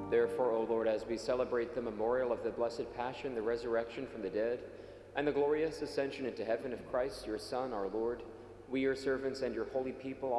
Therefore, O Lord, as we celebrate the memorial of the Blessed Passion, the resurrection from the dead, and the glorious ascension into heaven of Christ, your Son, our Lord, we, your servants and your holy people,